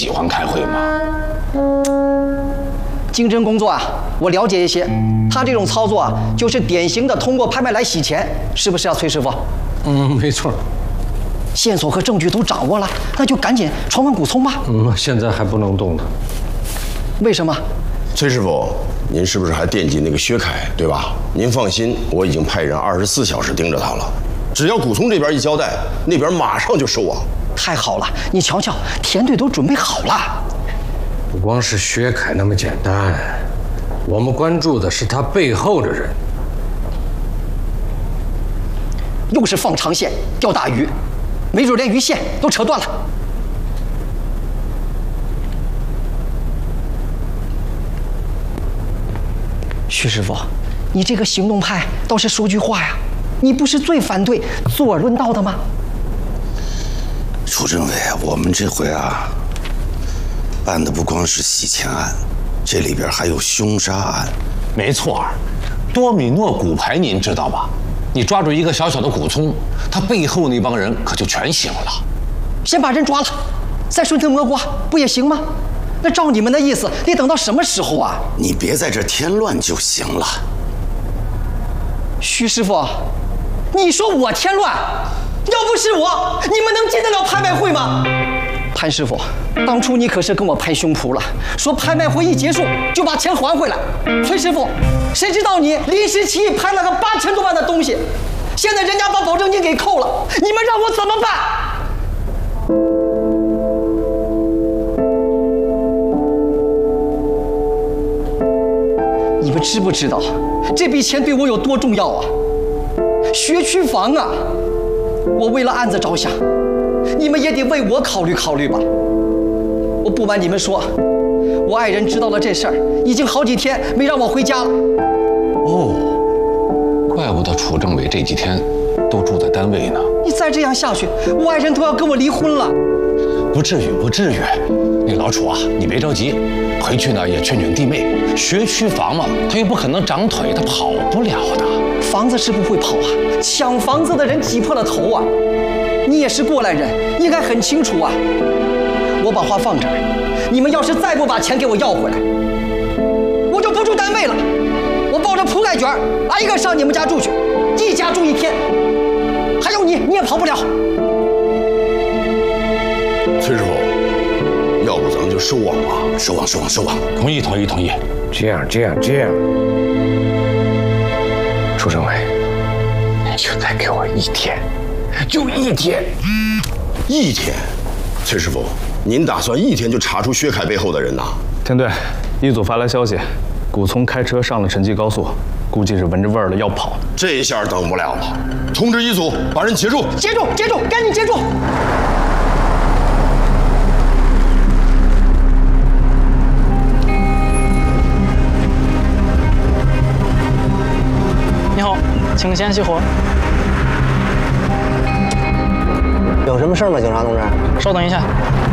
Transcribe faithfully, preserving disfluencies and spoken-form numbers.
喜欢开会吗？ 经侦工作啊，我了解一些。他这种操作啊，就是典型的通过拍卖来洗钱，是不是啊，崔师傅？ 嗯，没错。 线索和证据都掌握了，那就赶紧传唤古聪吧。 嗯，现在还不能动他。 为什么？ 崔师傅，您是不是还惦记那个薛凯，对吧？您放心，我已经派人二十四小时盯着他了。只要古聪这边一交代，那边马上就收网。 太好了，你瞧瞧，田队都准备好了。 不光是薛凯那么简单，我们关注的是他背后的人。 又是放长线钓大鱼，没准连鱼线都扯断了。徐师傅，你这个行动派倒是说句话呀！你不是最反对坐而论道的吗？ 楚政委，我们这回啊，办的不光是洗钱案，这里边还有凶杀案。 没错，多米诺骨牌您知道吧？你抓住一个小小的古聪，他背后那帮人可就全醒了。 先把人抓了，再顺藤摸瓜，不也行吗？那照你们的意思，得等到什么时候啊？ 你别在这添乱就行了。 徐师傅，你说我添乱，要不是我，你们能进得了拍卖会吗？潘师傅，当初你可是跟我拍胸脯了，说拍卖会一结束就把钱还回来。崔师傅，谁知道你临时起意拍了个八千多万的东西，现在人家把保证金给扣了，你们让我怎么办？你们知不知道这笔钱对我有多重要啊？学区房啊！我为了案子着想，你们也得为我考虑考虑吧。我不瞒你们说，我爱人知道了这事儿，已经好几天没让我回家了。 哦，怪不得楚政委这几天都住在单位呢。 你再这样下去，我爱人都要跟我离婚了。 不至于，不至于。那老楚啊，你别着急，回去呢也劝劝弟妹，学区房嘛，他又不可能长腿，他跑不了的。 房子是不会跑啊，抢房子的人挤破了头啊！你也是过来人，应该很清楚啊。我把话放这儿，你们要是再不把钱给我要回来，我就不住单位了。我抱着铺盖卷，挨个上你们家住去，一家住一天。还有你，你也跑不了。 崔师傅，要不咱们就收网吧？ 收网，收网，收网！ 同意，同意，同意。 这样，这样，这样。楚政委，你就再给我一天，就一天， 一天。崔师傅，您打算一天就查出薛凯背后的人呐？ 田队，一组发来消息，古聪开车上了城际高速，估计是闻着味儿了要跑。 这一下等不了了，通知一组把人截住！ 截住，截住，赶紧截住！ 你好，请先熄火。 有什么事吗，警察同志？ 稍等一下。